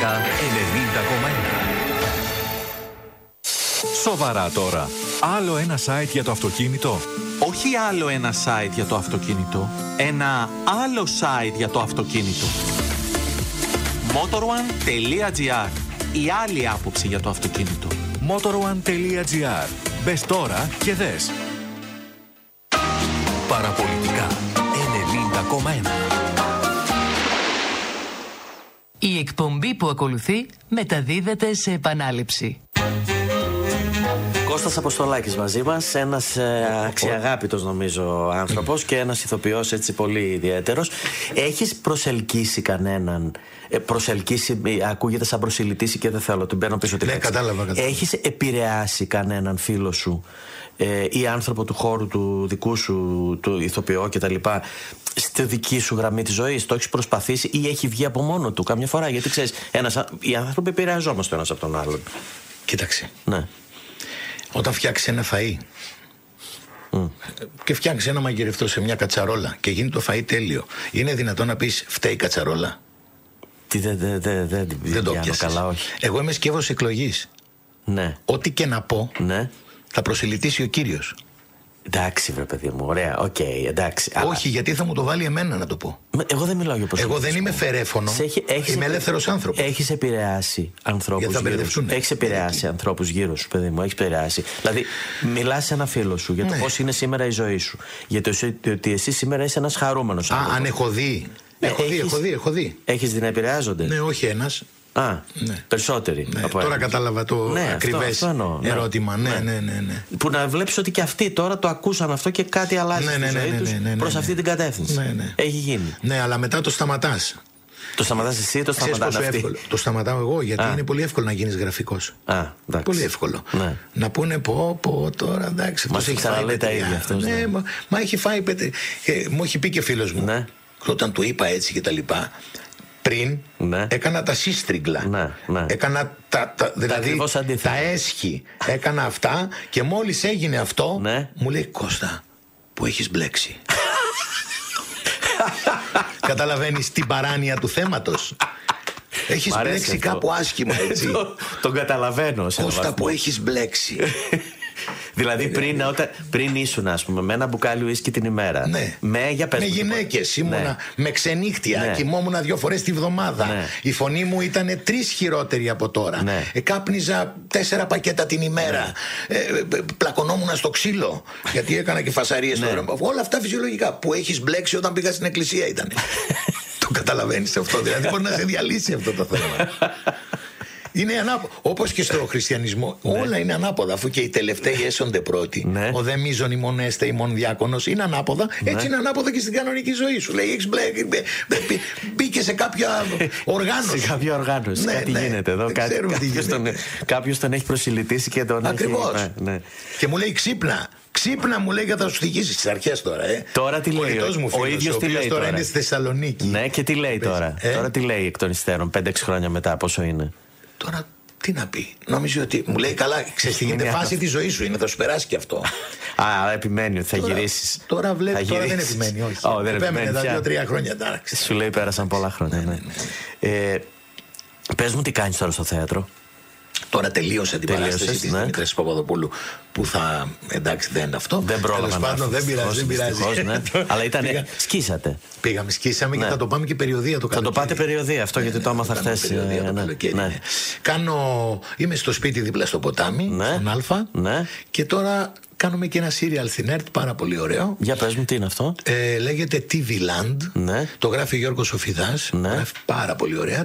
Παραπολιτικά 90,1. Σοβαρά τώρα. Άλλο ένα site για το αυτοκίνητο. Όχι άλλο ένα site για το αυτοκίνητο. Ένα άλλο site για το αυτοκίνητο. Motor1.gr. Η άλλη άποψη για το αυτοκίνητο. Motor1.gr. Μπες τώρα και δες. Παραπολιτικά 90,1. Η εκπομπή που ακολουθεί μεταδίδεται σε επανάληψη. Κώστας Αποστολάκης μαζί μας, ένας αξιαγάπητος νομίζω άνθρωπος και ένας ηθοποιός έτσι πολύ ιδιαίτερος. Έχεις προσελκύσει κανέναν, προσελκύσει, ακούγεται σαν προσιλητήσει και δεν θέλω, την παίρνω πίσω τη λέξη. Κατάλαβα. Έχεις επηρεάσει κανέναν φίλο σου ή άνθρωπο του χώρου του δικού σου, του ηθοποιό κτλ. Στη δική σου γραμμή της ζωής, το έχεις προσπαθήσει ή έχει βγει από μόνο του καμιά φορά? Γιατί ξέρεις, οι άνθρωποι επηρεαζόμαστε ο ένας από τον άλλον. Κοίταξε. Ναι. Όταν φτιάξει ένα φαΐ και φτιάξει ένα μαγειρευτό σε μια κατσαρόλα και γίνει το φαΐ τέλειο, είναι δυνατόν να πεις φταίει η κατσαρόλα? Δεν το πιάνω καλά, όχι. Εγώ είμαι σκεύος εκλογής. Ναι. Ό,τι και να πω, ναι, θα προσελητήσει ο Κύριος. Εντάξει, βρε παιδί μου, ωραία, οκ, εντάξει. Όχι, γιατί θα μου το βάλει εμένα να το πω. Εγώ δεν μιλάω για προσωπικό. Εγώ δεν είμαι φερέφωνο. Είμαι ελεύθερος άνθρωπος. Έχεις επηρεάσει ανθρώπους γύρω σου. Έχεις επηρεάσει ανθρώπους γύρω σου, παιδί μου. Έχεις επηρεάσει. Δηλαδή, μιλάς σε ένα φίλο σου για το πώς είναι σήμερα η ζωή σου. Γιατί ότι εσύ σήμερα είσαι ένας χαρούμενος άνθρωπος. Αν έχω δει. Έχω δει. Έχεις δει να επηρεάζονται? Ναι, όχι ένας. Περισσότεροι. Ναι, τώρα κατάλαβα το ακριβές ερώτημα. Ναι. Που να βλέπεις ότι και αυτοί τώρα το ακούσαν αυτό και κάτι αλλάζει στη ζωή τους προς αυτή την κατεύθυνση. Ναι. Έχει γίνει. Ναι, αλλά μετά το σταματάς. Το σταματάς εσύ ή το σταματάνε αυτοί? Το σταματάω εγώ, γιατί είναι πολύ εύκολο να γίνεις γραφικός. Πολύ εύκολο. Ναι. Να πούνε πω τώρα, εντάξει. Μας έχει ξαναλέει τα ίδια αυτός. Ναι, μα έχει φάει πέτρι. Μου έχει πει και φίλος μου, όταν του είπα έτσι και τα λοιπά, πριν έκανα τα σύστριγγλα. Έκανα δηλαδή τα έσχη. Έκανα αυτά και μόλις έγινε αυτό, μου λέει, Κώστα, που έχεις μπλέξει. Καταλαβαίνεις την παράνοια του θέματος? Έχεις μπλέξει κάπου άσχημα, έτσι. Τον καταλαβαίνω. Κώστα, που έχεις μπλέξει. Δηλαδή πριν ήσουν, ας πούμε, με ένα μπουκάλι ουίσκι την ημέρα. Με γυναίκες ήμουνα, με ξενύχτια, κοιμόμουν 2 φορές τη βδομάδα. Η φωνή μου ήταν 3 χειρότερη από τώρα. Κάπνιζα 4 πακέτα την ημέρα. Πλακωνόμουν στο ξύλο, γιατί έκανα και φασαρίες τώρα. Όλα αυτά φυσιολογικά. Που έχεις μπλέξει όταν πήγα στην εκκλησία ήταν. Το καταλαβαίνεις αυτό? Δηλαδή μπορεί να σε διαλύσει αυτό το θέμα. Είναι όπως και στο χριστιανισμό. Όλα είναι ανάποδα, αφού και οι τελευταίοι έσονται πρώτοι. Ο δε μίζων ημών έστε ημών διάκονος είναι ανάποδα. Έτσι είναι ανάποδα και στην κανονική ζωή σου. Λέει, μπήκε σε κάποια οργάνωση. Σε κάποια οργάνωση. Κάτι γίνεται εδώ. Κάποιος τον έχει προσιλητήσει και τον έχει. Ακριβώς. Και μου λέει, ξύπνα, μου λέει, και θα σου θυγήσει στις αρχές τώρα. Τώρα τι λέει ο ίδιος? Τι λέει τώρα? Είναι στη Θεσσαλονίκη. Ναι, και τι λέει τώρα? Τώρα τι λέει εκ των υστέρων, 5-6 χρόνια μετά, πόσο είναι? Τώρα τι να πει? Νόμιζε ότι μου λέει, καλά, ξέρεις τι γίνεται, φάση τη ζωή σου είναι, θα σου περάσει και αυτό. Επιμένει ότι θα γυρίσεις. Τώρα βλέπει, τώρα δεν επιμένει, όχι. Δεν επέμενε τα 2-3 χρόνια, εντάξει. Σου λέει πέρασαν πολλά χρόνια. Πες μου, τι κάνεις τώρα στο θέατρο? Τώρα τελείωσε την παράσταση της Δημήτρης Παπαδοπούλου, που θα, εντάξει, δεν είναι αυτό. Δεν πρόλαβα. Δεν πειράζει. Αλλά σκίσατε. Σκίσαμε και θα το πάμε και περιοδεία το καλοκαίρι. Θα το πάτε περιοδεία αυτό, γιατί το άμαθα χθες. Είμαι στο σπίτι δίπλα στο ποτάμι, στον Αλφα, και τώρα κάνουμε και ένα serial στην ΕΡΤ, πάρα πολύ ωραίο. Για πες μου, τι είναι αυτό? Λέγεται TV Land. Το γράφει ο Γιώργος Σοφιδάς. Γράφει πάρα πολύ ωραία.